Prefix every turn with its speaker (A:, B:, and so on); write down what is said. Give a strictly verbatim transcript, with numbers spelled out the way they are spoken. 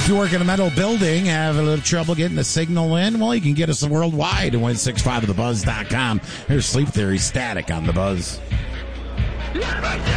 A: If you work in a metal building, have a little trouble getting the signal in, well, you can get us worldwide at one six five the buzz dot com. Here's Sleep Theory Static on The Buzz.